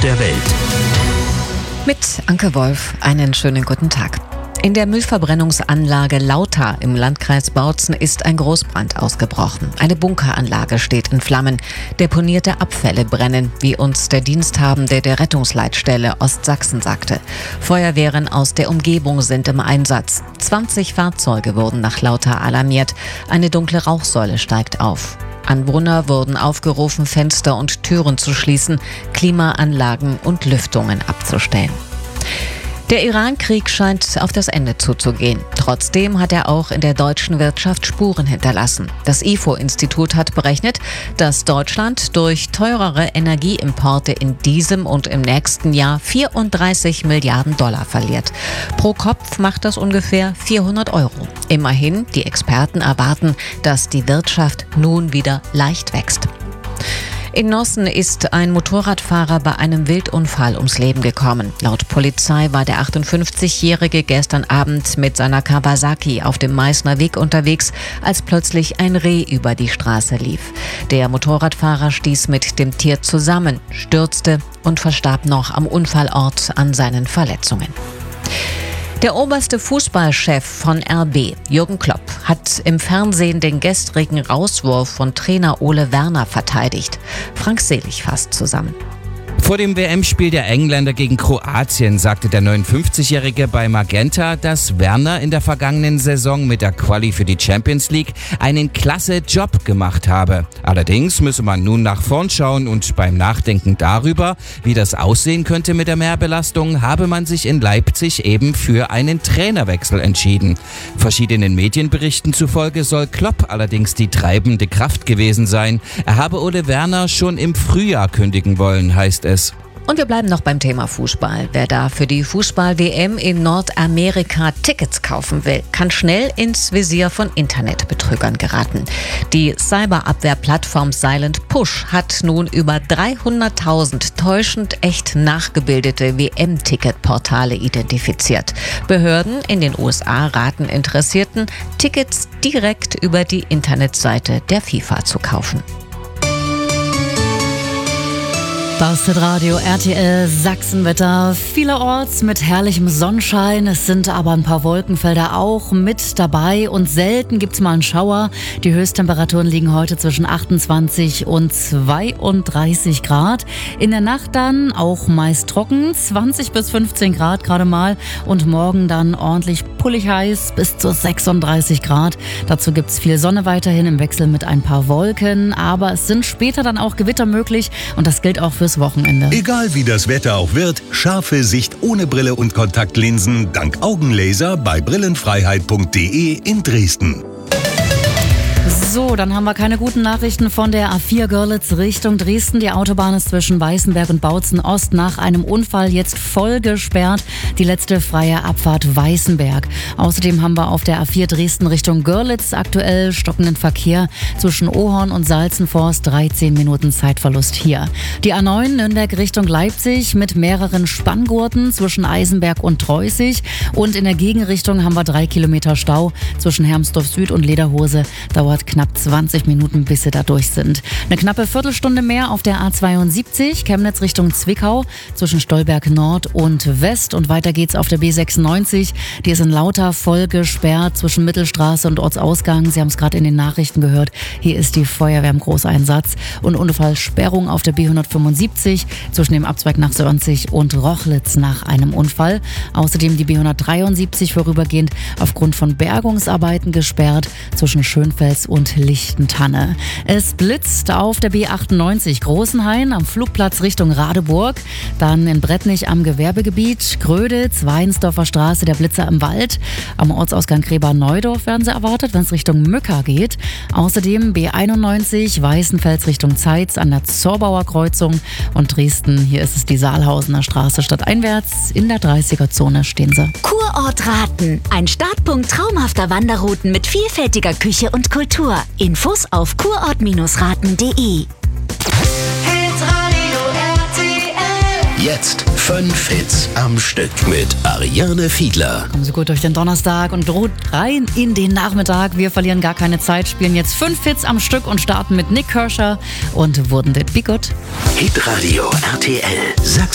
der Welt. Mit Anke Wolf, einen schönen guten Tag. In der Müllverbrennungsanlage Lauter im Landkreis Bautzen ist ein Großbrand ausgebrochen. Eine Bunkeranlage steht in Flammen. Deponierte Abfälle brennen, wie uns der Diensthabende der Rettungsleitstelle Ostsachsen sagte. Feuerwehren aus der Umgebung sind im Einsatz. 20 Fahrzeuge wurden nach Lauter alarmiert. Eine dunkle Rauchsäule steigt auf. Anwohner wurden aufgerufen, Fenster und Türen zu schließen, Klimaanlagen und Lüftungen abzustellen. Der Iran-Krieg scheint auf das Ende zuzugehen. Trotzdem hat er auch in der deutschen Wirtschaft Spuren hinterlassen. Das IFO-Institut hat berechnet, dass Deutschland durch teurere Energieimporte in diesem und im nächsten Jahr 34 Milliarden Dollar verliert. Pro Kopf macht das ungefähr 400 Euro. Immerhin, die Experten erwarten, dass die Wirtschaft nun wieder leicht wächst. In Nossen ist ein Motorradfahrer bei einem Wildunfall ums Leben gekommen. Laut Polizei war der 58-Jährige gestern Abend mit seiner Kawasaki auf dem Meißner Weg unterwegs, als plötzlich ein Reh über die Straße lief. Der Motorradfahrer stieß mit dem Tier zusammen, stürzte und verstarb noch am Unfallort an seinen Verletzungen. Der oberste Fußballchef von RB, Jürgen Klopp, hat im Fernsehen den gestrigen Rauswurf von Trainer Ole Werner verteidigt. Frank Selig fasst zusammen. Vor dem WM-Spiel der Engländer gegen Kroatien sagte der 59-Jährige bei Magenta, dass Werner in der vergangenen Saison mit der Quali für die Champions League einen klasse Job gemacht habe. Allerdings müsse man nun nach vorn schauen und beim Nachdenken darüber, wie das aussehen könnte mit der Mehrbelastung, habe man sich in Leipzig eben für einen Trainerwechsel entschieden. Verschiedenen Medienberichten zufolge soll Klopp allerdings die treibende Kraft gewesen sein. Er habe Ole Werner schon im Frühjahr kündigen wollen, heißt es. Und wir bleiben noch beim Thema Fußball. Wer da für die Fußball-WM in Nordamerika Tickets kaufen will, kann schnell ins Visier von Internetbetrügern geraten. Die Cyberabwehrplattform Silent Push hat nun über 300.000 täuschend echt nachgebildete WM-Ticketportale identifiziert. Behörden in den USA raten Interessierten, Tickets direkt über die Internetseite der FIFA zu kaufen. Das Radio RTL Sachsenwetter. Vielerorts mit herrlichem Sonnenschein. Es sind aber ein paar Wolkenfelder auch mit dabei und selten gibt's mal einen Schauer. Die Höchsttemperaturen liegen heute zwischen 28 und 32 Grad. In der Nacht dann auch meist trocken, 20 bis 15 Grad gerade mal. Und morgen dann ordentlich pullig heiß bis zu 36 Grad. Dazu gibt's viel Sonne weiterhin im Wechsel mit ein paar Wolken. Aber es sind später dann auch Gewitter möglich und das gilt auch fürs Wochenende. Egal wie das Wetter auch wird, scharfe Sicht ohne Brille und Kontaktlinsen dank Augenlaser bei brillenfreiheit.de in Dresden. So, dann haben wir keine guten Nachrichten von der A4 Görlitz Richtung Dresden. Die Autobahn ist zwischen Weißenberg und Bautzen Ost nach einem Unfall jetzt voll gesperrt. Die letzte freie Abfahrt Weißenberg. Außerdem haben wir auf der A4 Dresden Richtung Görlitz aktuell stockenden Verkehr zwischen Ohorn und Salzenforst. 13 Minuten Zeitverlust hier. Die A9 Nürnberg Richtung Leipzig mit mehreren Spanngurten zwischen Eisenberg und Treußig. Und in der Gegenrichtung haben wir 3 Kilometer Stau zwischen Hermsdorf Süd und Lederhose. Dauert knapp 20 Minuten, bis sie da durch sind. Eine knappe Viertelstunde mehr auf der A72, Chemnitz Richtung Zwickau, zwischen Stolberg Nord und West. Und weiter geht's auf der B96. Die ist in Lauter voll gesperrt zwischen Mittelstraße und Ortsausgang. Sie haben es gerade in den Nachrichten gehört. Hier ist die Feuerwehr im Großeinsatz. Und Unfallsperrung auf der B175 zwischen dem Abzweig nach Sörnzig und Rochlitz nach einem Unfall. Außerdem die B173 vorübergehend aufgrund von Bergungsarbeiten gesperrt zwischen Schönfels und Lichtentanne. Es blitzt auf der B98 Großenhain am Flugplatz Richtung Radeburg, dann in Brettnich am Gewerbegebiet, Gröditz, Weinsdorfer Straße, der Blitzer im Wald. Am Ortsausgang Gräber-Neudorf werden sie erwartet, wenn es Richtung Mücker geht. Außerdem B91 Weißenfels Richtung Zeitz an der Zorbauer Kreuzung und Dresden. Hier ist es die Saalhausener Straße stadteinwärts. In der 30er-Zone stehen sie. Kurort Raten. Ein Startpunkt traumhafter Wanderrouten mit vielfältiger Küche und Kultur. Infos auf kurort-raten.de. Jetzt 5 Hits am Stück mit Ariane Fiedler. Kommen Sie gut durch den Donnerstag und droht rein in den Nachmittag. Wir verlieren gar keine Zeit, spielen jetzt 5 Hits am Stück und starten mit Nick Kershaw und Wouldn't It Be Good? Hitradio RTL Sachsen.